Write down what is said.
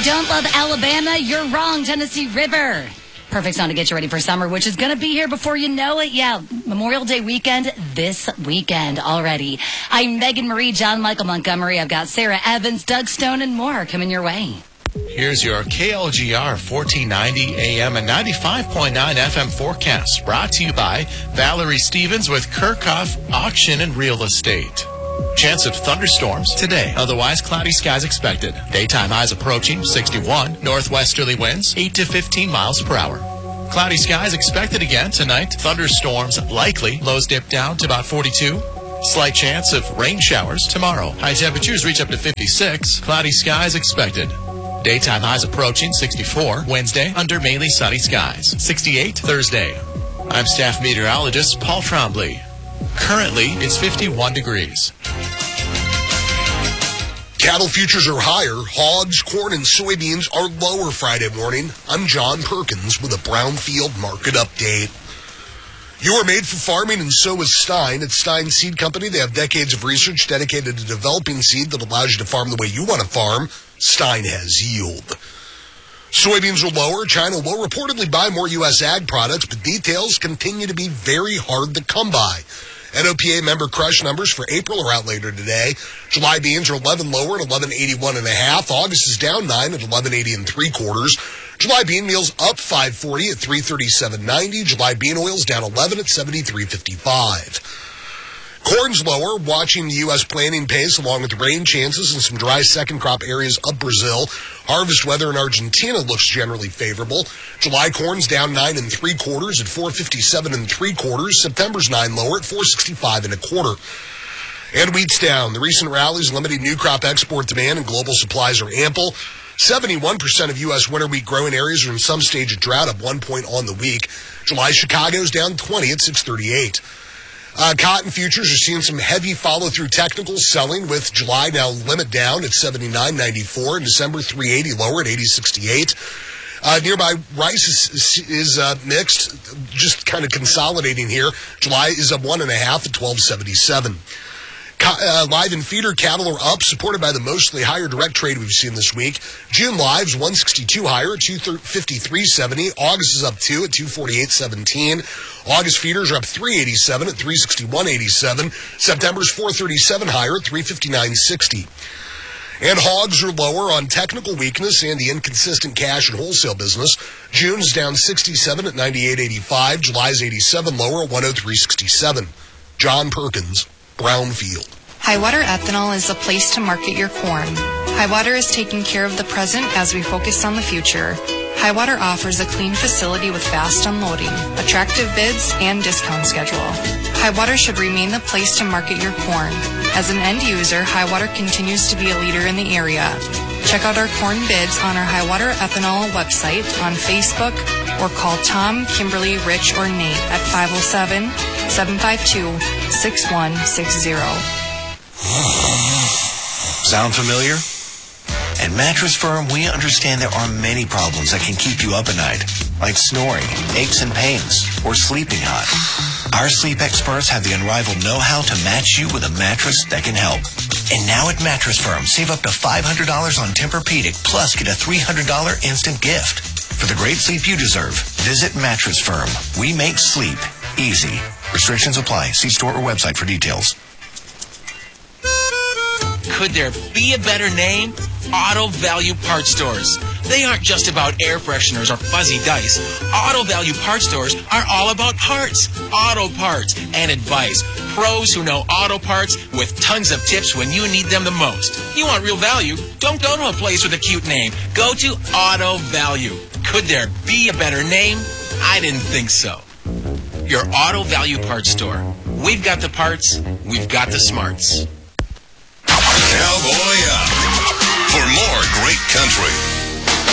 don't love Alabama, you're wrong. Tennessee River. Perfect song to get you ready for summer, which is going to be here before you know it. Yeah, Memorial Day weekend this weekend already. I'm Megan Marie, John Michael Montgomery. I've got Sarah Evans, Doug Stone, and more coming your way. Here's your KLGR 1490 AM and 95.9 FM forecast, brought to you by Valerie Stevens with Kirchhoff Auction and Real Estate. Chance of thunderstorms today. Otherwise, cloudy skies expected. Daytime highs approaching 61. Northwesterly winds 8 to 15 miles per hour. Cloudy skies expected again tonight. Thunderstorms likely. Lows dip down to about 42. Slight chance of rain showers tomorrow. High temperatures reach up to 56. Cloudy skies expected. Daytime highs approaching 64. Wednesday, under mainly sunny skies. 68 Thursday. I'm staff meteorologist Paul Trombley. Currently, it's 51 degrees. Cattle futures are higher. Hogs, corn, and soybeans are lower Friday morning. I'm John Perkins with a Brownfield Market Update. You are made for farming, and so is Stein. At Stein Seed Company, they have decades of research dedicated to developing seed that allows you to farm the way you want to farm. Stein has yield. Soybeans are lower. China will reportedly buy more U.S. ag products, but details continue to be very hard to come by. NOPA member crush numbers for April are out later today. July beans are 11 lower at 11.81.5. August is down 9 at 11.80 3/4. July bean meal's up 5.40 at 337.90. July bean oil's down 11 at 73.55. Corn's lower, watching the U.S. planting pace along with rain chances in some dry second crop areas of Brazil. Harvest weather in Argentina looks generally favorable. July corn's down 9 3/4 at 457 3/4. September's 9 lower at 465 1/4. And wheat's down. The recent rallies limiting new crop export demand and global supplies are ample. 71% of U.S. winter wheat growing areas are in some stage of drought, up 1 point on the week. July Chicago's down 20 at 638. Cotton futures are seeing some heavy follow-through technicals selling, with July now limit down at 79.94 and December 380 lower at 80.68. Nearby rice is mixed, just kind of consolidating here. July is up 1.5 at 12.77. Live and feeder cattle are up, supported by the mostly higher direct trade we've seen this week. June lives 162 higher at 253.70. August is up 2 at 248.17. August feeders are up 387 at 361.87. September's 437 higher at 359.60. And hogs are lower on technical weakness and the inconsistent cash and wholesale business. June's down 67 at 98.85. July's 87 lower at 103.67. John Perkins, Brownfield. Highwater Ethanol is the place to market your corn. Highwater is taking care of the present as we focus on the future. Highwater offers a clean facility with fast unloading, attractive bids, and discount schedule. Highwater should remain the place to market your corn. As an end user, Highwater continues to be a leader in the area. Check out our corn bids on our Highwater Ethanol website, on Facebook, or call Tom, Kimberly, Rich, or Nate at 507-752-6160. Sound familiar? At Mattress Firm, we understand there are many problems that can keep you up at night, like snoring, aches and pains, or sleeping hot. Our sleep experts have the unrivaled know-how to match you with a mattress that can help. And now at Mattress Firm, save up to $500 on Tempur-Pedic, plus get a $300 instant gift. For the great sleep you deserve, visit Mattress Firm. We make sleep easy. Restrictions apply. See store or website for details. Could there be a better name? Auto Value Parts Stores. They aren't just about air fresheners or fuzzy dice. Auto Value Parts Stores are all about parts, auto parts, and advice. Pros who know auto parts with tons of tips when you need them the most. You want real value? Don't go to a place with a cute name. Go to Auto Value. Could there be a better name? I didn't think so. Your Auto Value Parts Store. We've got the parts. We've got the smarts. Cowboy up for more great country.